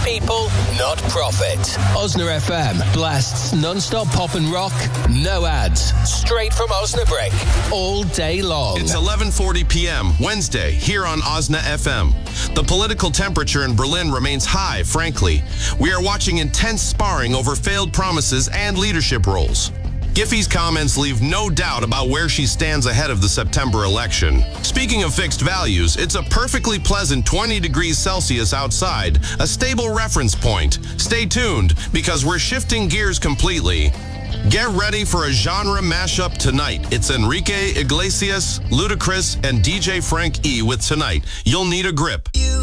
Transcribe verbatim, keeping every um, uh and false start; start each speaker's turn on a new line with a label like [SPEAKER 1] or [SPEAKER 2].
[SPEAKER 1] people, not profit. Osna F M blasts non-stop pop and rock, no ads, straight from Osnabrück, all day long.
[SPEAKER 2] It's eleven forty p.m. Wednesday here on Osna F M. The political temperature in Berlin remains high, frankly. We are watching intense sparring over failed promises and leadership roles. Giffey's comments leave no doubt about where she stands ahead of the September election. Speaking of fixed values, it's a perfectly pleasant twenty degrees Celsius outside, a stable reference point. Stay tuned, because we're shifting gears completely. Get ready for a genre mashup tonight. It's Enrique Iglesias, Ludacris, and D J Frank E with Tonight. You'll need a grip.
[SPEAKER 3] You